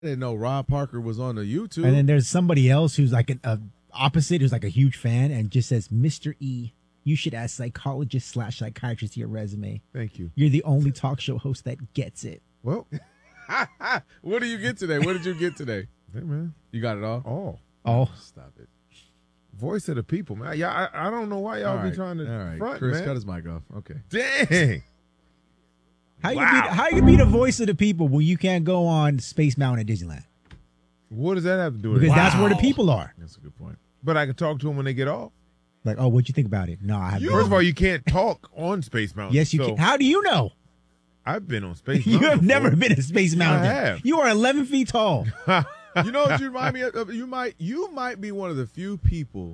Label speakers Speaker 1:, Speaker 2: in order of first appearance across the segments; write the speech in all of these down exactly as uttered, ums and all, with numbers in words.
Speaker 1: I didn't know Rob Parker was on the YouTube.
Speaker 2: And then there's somebody else who's like an a opposite, who's like a huge fan, and just says, Mister E, you should add psychologist slash psychiatrist to your resume.
Speaker 3: Thank you.
Speaker 2: You're the only talk show host that gets it.
Speaker 3: Well,
Speaker 1: what did you get today? What did you get today?
Speaker 3: Hey, man.
Speaker 1: You got it all?
Speaker 3: All.
Speaker 2: Oh.
Speaker 1: Stop it.
Speaker 3: Voice of the people, man. Yeah, I, I don't know why y'all
Speaker 1: All
Speaker 3: be
Speaker 1: right.
Speaker 3: trying to
Speaker 1: All right.
Speaker 3: front,
Speaker 1: Chris,
Speaker 3: man.
Speaker 1: cut his mic off. Okay.
Speaker 3: Dang.
Speaker 2: How you,
Speaker 3: Wow.
Speaker 2: be, how you be the voice of the people when you can't go on Space Mountain at Disneyland?
Speaker 3: What does that have to do with
Speaker 2: Because
Speaker 3: it?
Speaker 2: that's where the people are.
Speaker 1: That's a good point.
Speaker 3: But I can talk to them when they get off.
Speaker 2: Like, oh, what'd you think about it? No, I haven't.
Speaker 3: First of all, you can't talk on Space Mountain.
Speaker 2: Yes, you
Speaker 3: so
Speaker 2: can. How do you know?
Speaker 3: I've been on Space
Speaker 2: You
Speaker 3: Mountain.
Speaker 2: have
Speaker 3: before.
Speaker 2: never been to Space Mountain.
Speaker 3: I have.
Speaker 2: You are eleven feet tall.
Speaker 1: You know what you remind me of? You might you might be one of the few people,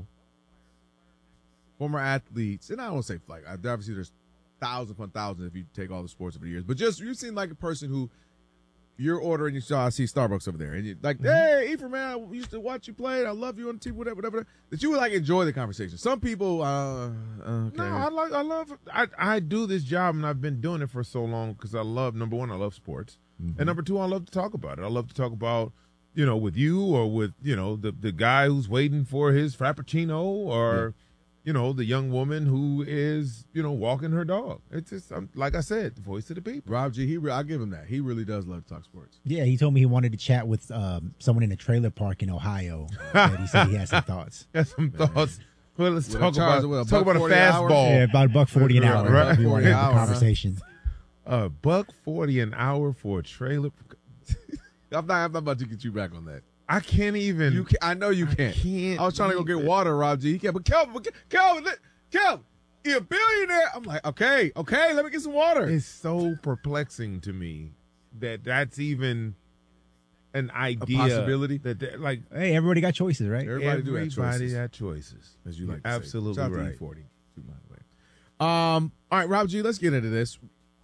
Speaker 1: former athletes, and I don't want to say like obviously there's thousands upon thousands if you take all the sports over the years, but just you seem like a person who you're ordering, you saw I see Starbucks over there, and you're like, hey, Ephraim, man, I used to watch you play, I love you on the team, whatever, whatever. That you would like enjoy the conversation. Some people, uh, okay.
Speaker 3: No, I like, I love, I, I do this job, and I've been doing it for so long because I love. Number one, I love sports,
Speaker 1: Mm-hmm.
Speaker 3: and number two, I love to talk about it. I love to talk about, you know, with you or with you know the the guy who's waiting for his frappuccino, or you know the young woman who is you know walking her dog. It's just um, like I said, the voice of the people.
Speaker 1: Rob G, he re- I'll give him that. He really does love to talk sports.
Speaker 2: Yeah, he told me he wanted to chat with um, someone in a trailer park in Ohio. And he said he had some thoughts.
Speaker 3: Got some thoughts. Well, let's
Speaker 1: With a
Speaker 3: talk
Speaker 1: charge
Speaker 3: about
Speaker 1: of what, a
Speaker 3: let's talk
Speaker 1: buck
Speaker 3: about a
Speaker 1: forty an hour?
Speaker 3: fastball.
Speaker 2: Yeah, about a buck forty an
Speaker 3: Right,
Speaker 2: hour.
Speaker 3: right.
Speaker 2: If you want to have
Speaker 1: Hour,
Speaker 2: a
Speaker 1: huh?
Speaker 2: conversation.
Speaker 3: A buck forty an hour for a trailer.
Speaker 1: I'm not, I'm not about to get you back on that.
Speaker 3: I can't even.
Speaker 1: You can, I know you
Speaker 3: I
Speaker 1: can't.
Speaker 3: can't
Speaker 1: I was trying to go
Speaker 3: believe
Speaker 1: get
Speaker 3: it.
Speaker 1: water, Rob G. He can't. But Kelvin, Kelvin, Kelvin, Kelvin, you're a billionaire. I'm like, okay, okay, let me get some water.
Speaker 3: It's so perplexing to me that that's even an idea,
Speaker 1: possibility?
Speaker 3: That, that like
Speaker 2: Hey, everybody got choices, right?
Speaker 1: Everybody do have
Speaker 3: everybody
Speaker 1: choices.
Speaker 3: got choices,
Speaker 1: As you like to
Speaker 3: absolutely
Speaker 1: say. Shout out to
Speaker 3: right.
Speaker 1: E forty, too, by the way. Um, all right, Rob G, let's get into this.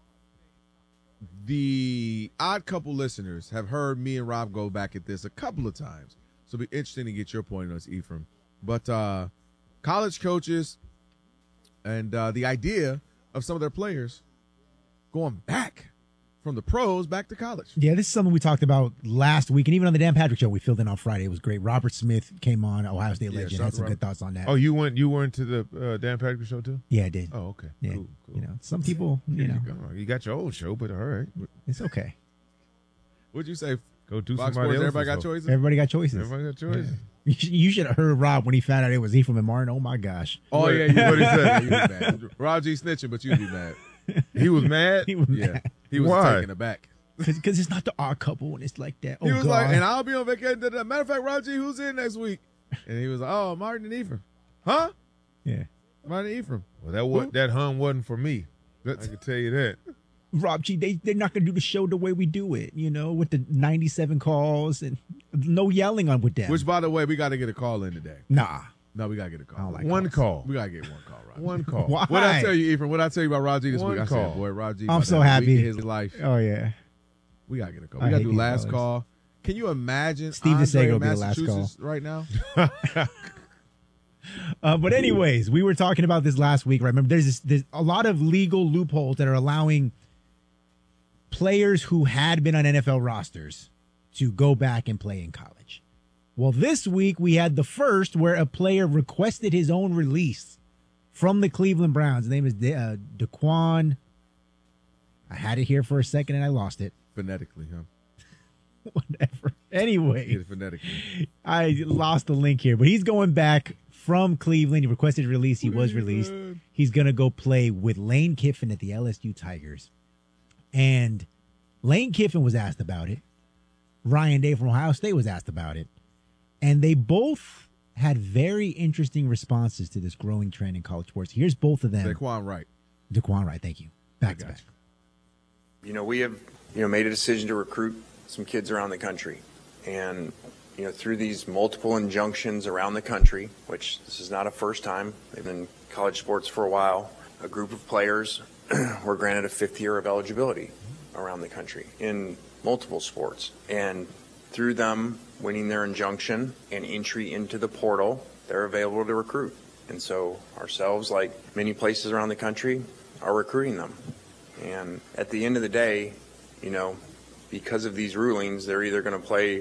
Speaker 1: The Odd Couple listeners have heard me and Rob go back at this a couple of times, so it'll be interesting to get your point on this, Ephraim. But uh, college coaches and uh, the idea of some of their players going back from the pros back to college.
Speaker 2: Yeah, this is something we talked about last week, and even on the Dan Patrick Show, we filled in on Friday. It was great. Robert Smith came on, Ohio State
Speaker 1: Yeah,
Speaker 2: legend,
Speaker 1: shout
Speaker 2: had
Speaker 1: out to
Speaker 2: some
Speaker 1: Robert.
Speaker 2: good thoughts on that.
Speaker 3: Oh, you went you went to the uh, Dan Patrick Show too?
Speaker 2: Yeah, I did.
Speaker 3: Oh, okay.
Speaker 2: yeah,
Speaker 3: Cool, cool.
Speaker 2: you know, some people, you know,
Speaker 3: Oh, you got your old show, but all right,
Speaker 2: it's okay.
Speaker 1: What'd you say?
Speaker 3: go do
Speaker 1: Fox
Speaker 3: somebody
Speaker 1: Sports,
Speaker 3: else's
Speaker 1: everybody got
Speaker 3: show.
Speaker 1: choices?
Speaker 2: Everybody got choices.
Speaker 3: Everybody got choices.
Speaker 2: You should, you should have heard Rob when he found out it was Ephraim and Martin. Oh my gosh,
Speaker 1: Oh,
Speaker 3: What-
Speaker 1: yeah, you
Speaker 3: what'd he say?
Speaker 1: Yeah, you was mad. Rob G snitching, but you'd be mad.
Speaker 3: He was mad.
Speaker 2: he was
Speaker 1: Yeah,
Speaker 2: mad
Speaker 1: he was
Speaker 3: Why?
Speaker 1: taken aback.
Speaker 2: because it's not the odd couple when it's like that. Oh
Speaker 1: He was
Speaker 2: God.
Speaker 1: like, and I'll be on vacation. Matter of fact, Rob G, who's in next week? And he was like, oh, Martin and Ephraim. Huh?
Speaker 2: yeah,
Speaker 1: Martin and Ephraim.
Speaker 3: Well, that was, that hun wasn't for me. I
Speaker 1: That's,
Speaker 3: can tell you that.
Speaker 2: Rob G, they they're not gonna do the show the way we do it. You know, with the ninety-seven calls and no yelling on with them.
Speaker 1: which, by the way, we got to get a call in today.
Speaker 2: nah,
Speaker 1: No, we got to get a call.
Speaker 2: I don't like
Speaker 3: One
Speaker 2: calls.
Speaker 3: call.
Speaker 1: We got to get one call, Rob.
Speaker 3: One call.
Speaker 2: Why?
Speaker 1: What I tell you, Ephraim? What I tell you about Rob G this
Speaker 3: One
Speaker 1: week? I
Speaker 3: call.
Speaker 1: said, boy, Rob G.
Speaker 2: I'm
Speaker 1: about
Speaker 2: so
Speaker 1: to have a week
Speaker 2: happy.
Speaker 1: in his life.
Speaker 2: Oh yeah.
Speaker 1: We got to get a call.
Speaker 2: I
Speaker 1: We got to
Speaker 2: hate
Speaker 1: do
Speaker 2: these
Speaker 1: last
Speaker 2: callers.
Speaker 1: call. Can you imagine
Speaker 2: Steve
Speaker 1: Andre
Speaker 2: DeSago
Speaker 1: in
Speaker 2: will be the last
Speaker 1: Massachusetts right now?
Speaker 2: Uh, but anyways, we were talking about this last week. Right? Remember, there's this, there's a lot of legal loopholes that are allowing players who had been on N F L rosters to go back and play in college. Well, this week we had the first where a player requested his own release from the Cleveland Browns. His name is De- uh, Daquan. I had it here for a second and I lost it.
Speaker 1: Phonetically, huh?
Speaker 2: Whatever.
Speaker 1: Get
Speaker 2: Anyway,
Speaker 1: it phonetically.
Speaker 2: I lost the link here, but he's going back from Cleveland. He requested release. He was released. He's going to go play with Lane Kiffin at the L S U Tigers. And Lane Kiffin was asked about it. Ryan Day from Ohio State was asked about it. And they both had very interesting responses to this growing trend in college sports. Here's both of them.
Speaker 1: Daquan Wright.
Speaker 2: Daquan Wright, thank you. Back to
Speaker 1: got
Speaker 2: back.
Speaker 4: You know, we have, you know, made a decision to recruit some kids around the country. And, you know, through these multiple injunctions around the country, which this is not a first time, they've been in college sports for a while, a group of players were granted a fifth year of eligibility around the country in multiple sports. And through them winning their injunction and entry into the portal, they're available to recruit. And so ourselves, like many places around the country, are recruiting them. And at the end of the day, you know, because of these rulings, they're either going to play